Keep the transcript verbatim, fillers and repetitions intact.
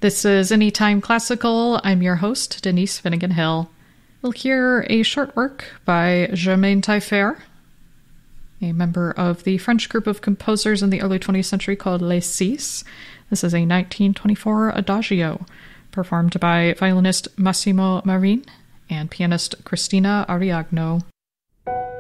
This is Anytime Classical. I'm your host, Denise Finnegan Hill. We'll hear a short work by Germain Taillefer, a member of the French group of composers in the early twentieth century called Les Six. This is a nineteen twenty-four adagio, performed by violinist Massimo Marin and pianist Cristina Ariagno.